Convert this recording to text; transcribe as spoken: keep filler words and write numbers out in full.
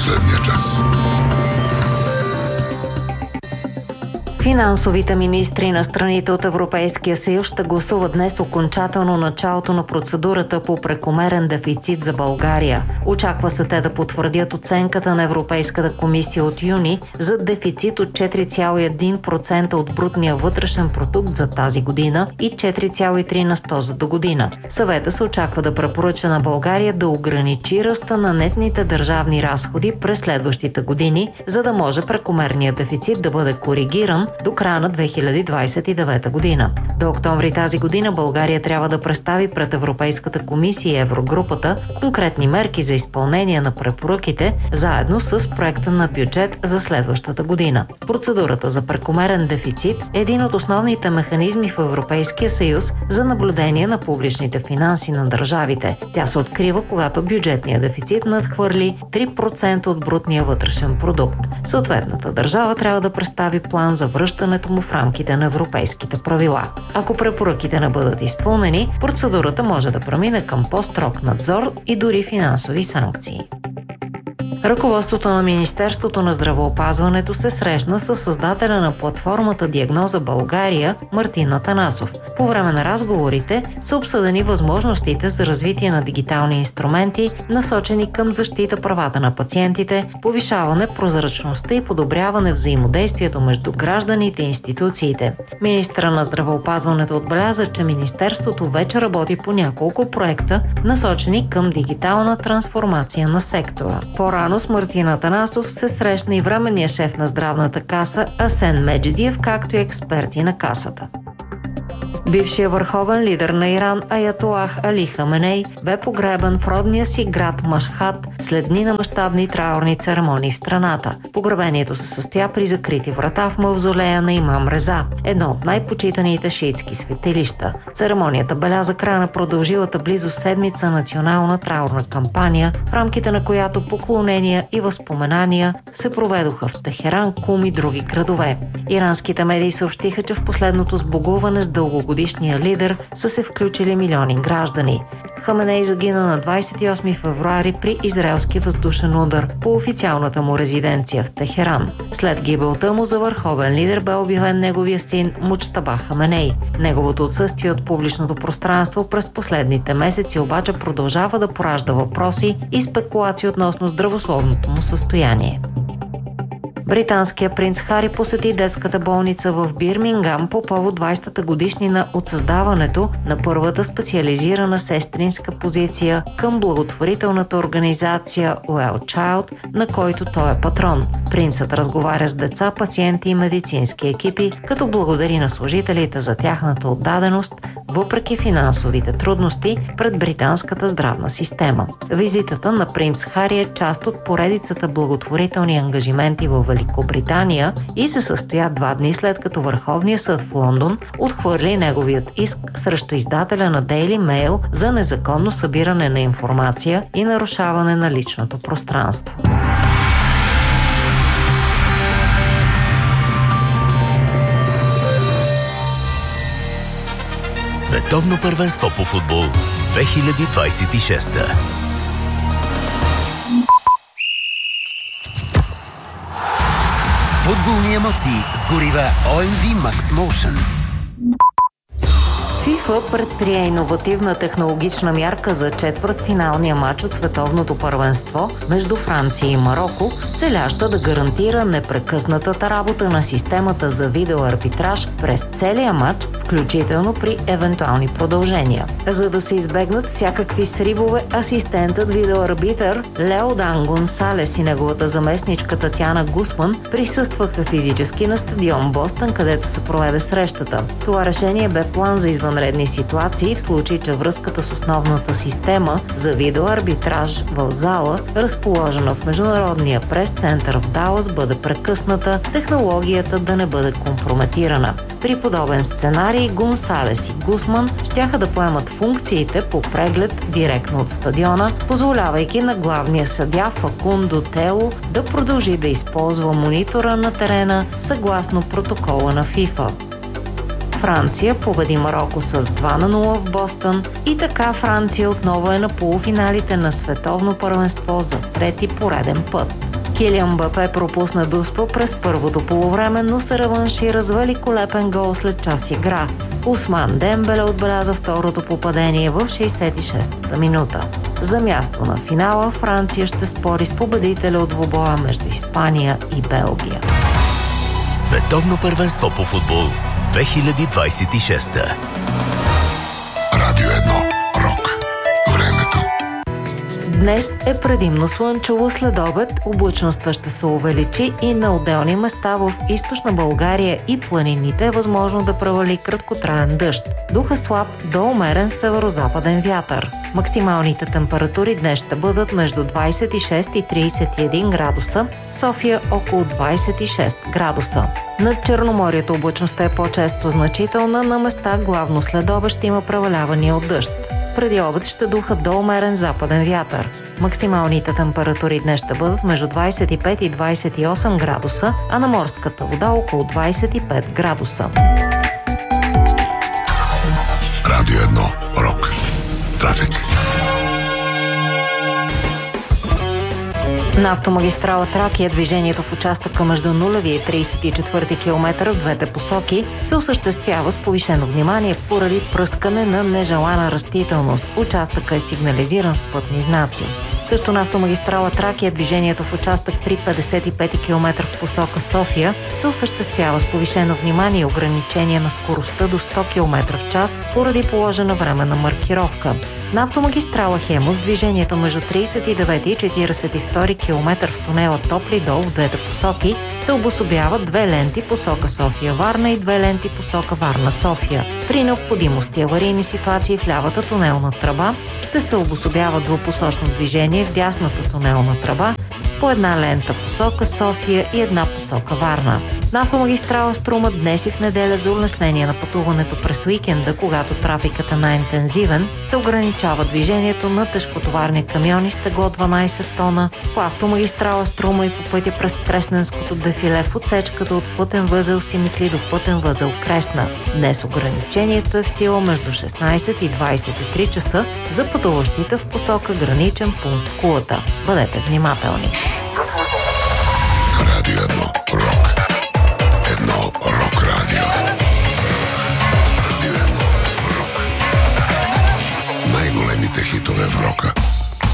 последния час. Финансовите министри на страните от Европейския съюз ще гласуват днес окончателно началото на процедурата по прекомерен дефицит за България. Очаква се те да потвърдят оценката на Европейската комисия от юни за дефицит от четири цяло и едно процента от брутния вътрешен продукт за тази година и четири цяло и три на сто за до година. Съвета се очаква да препоръча на България да ограничи ръста на нетните държавни разходи през следващите години, за да може прекомерният дефицит да бъде коригиран до края на две хиляди двадесет и девета година. До октомври тази година България трябва да представи пред Европейската комисия и Еврогрупата конкретни мерки за изпълнение на препоръките, заедно с проекта на бюджет за следващата година. Процедурата за прекомерен дефицит е един от основните механизми в Европейския съюз за наблюдение на публичните финанси на държавите. Тя се открива, когато бюджетният дефицит надхвърли три процента от брутния вътрешен продукт. Съответната държава трябва да представи план за връщането му в рамките на европейските правила. Ако препоръките не бъдат изпълнени, процедурата може да премине към по-строг надзор и дори финансови санкции. Ръководството на Министерството на здравеопазването се срещна с създателя на платформата Диагноза България Мартин Атанасов. По време на разговорите са обсъдени възможностите за развитие на дигитални инструменти, насочени към защита правата на пациентите, повишаване прозрачността и подобряване взаимодействието между гражданите и институциите. Министърът на здравеопазването отбеляза, че Министерството вече работи по няколко проекта, насочени към дигитална трансформация на сектора. По-рано с Мартин Атанасов се срещна и временния шеф на здравната каса Асен Меджидиев, както и експерти на касата. Бившият върховен лидер на Иран Аятолах Али Хаменей бе погребан в родния си град Машхад след дни на мащабни траурни церемонии в страната. Погребението се състоя при закрити врата в мавзолея на Имам Реза, едно от най-почитаните шиитски светилища. Церемонията беляза края на продължилата близо седмица национална траурна кампания, в рамките на която поклонения и възпоменания се проведоха в Техеран, Кум и други градове. Иранските медии съобщиха, че в последното сбогуване с дългогодишния лидер са се включили милиони граждани. Хаменей загина на двадесет и осми февруари при израелски въздушен удар по официалната му резиденция в Техеран. След гибелта му за върховен лидер бе обявен неговия син Муджтаба Хаменей. Неговото отсъствие от публичното пространство през последните месеци обаче продължава да поражда въпроси и спекулации относно здравословното му състояние. Британският принц Хари посети детската болница в Бирмингам по повод двадесетата годишнина от създаването на първата специализирана сестринска позиция към благотворителната организация Well Child, на който той е патрон. Принцът разговаря с деца, пациенти и медицински екипи, като благодари на служителите за тяхната отдаденост, въпреки финансовите трудности пред британската здравна система. Визитата на принц Хари е част от поредицата благотворителни ангажименти във Великобритания и се състоя два дни след като Върховният съд в Лондон отхвърли неговият иск срещу издателя на Daily Mail за незаконно събиране на информация и нарушаване на личното пространство. Световно първенство по футбол две хиляди двадесет и шеста. Футболни емоции с горива О Ем Ви Max Motion. ФИФА предприе иновативна технологична мярка за четвъртфиналния матч от световното първенство между Франция и Мароко, целяща да гарантира непрекъснатата работа на системата за видеоарбитраж през целия матч, включително при евентуални продължения. За да се избегнат всякакви сривове, асистентът видеоарбитър Леодан Гонсалес и неговата заместничка Татяна Гусман присъстваха физически на стадион Бостън, където се проведе срещата. Това решение бе план за извънредни ситуации в случай, че връзката с основната система за видеоарбитраж в зала, разположена в Международния прес-център в Далас, бъде прекъсната, технологията да не бъде компрометирана. При подобен сценарий Гонсалес и Гусман щяха да поемат функциите по преглед директно от стадиона, позволявайки на главния съдия Факундо Тело да продължи да използва монитора на терена съгласно протокола на ФИФА. Франция победи Мароко с два на нула в Бостън и така Франция отново е на полуфиналите на световно първенство за трети пореден път. Килиан Мбапе пропусна дуспа през първото полувреме, но се реваншира с великолепен гол след час игра. Усман Дембеле отбеляза второто попадение в шейсет и шестата минута. За място на финала Франция ще спори с победителя от двубоя между Испания и Белгия. Световно първенство по футбол две хиляди двадесет и шеста. Радио едно. Рок. Времето. Днес е предимно слънчево, след обед облачността ще се увеличи и на отделни места в източна България и планините е възможно да превали краткотраен дъжд. Духа слаб до умерен северозападен вятър. Максималните температури днес ще бъдат между двадесет и шест и тридесет и един градуса, София около двадесет и шест градуса. Над Черноморието облачността е по-често значителна, на места главно след обед ще има превалявания от дъжд. Преди обед ще духа до умерен западен вятър. Максималните температури днес ще бъдат между двадесет и пет и двадесет и осем градуса, а на морската вода около двадесет и пет градуса. Радио едно. Рок. Трафик. На автомагистрала Тракия движението в участъка между нулевия и тридесет и четвърти километър в двете посоки се осъществява с повишено внимание поради пръскане на нежелана растителност. Участъка е сигнализиран с пътни знаци. Също на автомагистрала Тракия движението в участък при петдесет и пети километър в посока София се осъществява с повишено внимание и ограничение на скоростта до сто километра в час поради положена временна маркировка. На автомагистрала Хемус движението между тридесет и девети и четиридесет и втори километър в тунела Топли дол в двете посоки се обособяват две ленти посока София-Варна и две ленти посока Варна-София. При необходимост и аварийни ситуации в лявата тунелна тръба ще се обособява двупосочно движение в дясната тунелна тръба с по една лента посока София и една посока Варна. На автомагистрала Струма днес и в неделя за улеснение на пътуването през уикенда, когато трафикът е най-интензивен, се ограничава движението на тежкотоварни камиони с тегло дванадесет тона по автомагистрала Струма и по пътя през Кресненското дефиле в отсечката от пътен възел Симитли до пътен възел Кресна. Днес ограничението е в стила между шестнадесет и двадесет и три часа за пътуващите в посока граничен пункт Кулата. Бъдете внимателни!